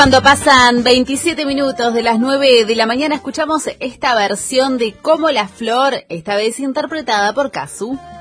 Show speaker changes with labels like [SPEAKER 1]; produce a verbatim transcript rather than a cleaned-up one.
[SPEAKER 1] Cuando pasan veintisiete minutos de las nueve de la mañana, escuchamos esta versión de Como la Flor, esta vez interpretada por Cazzu.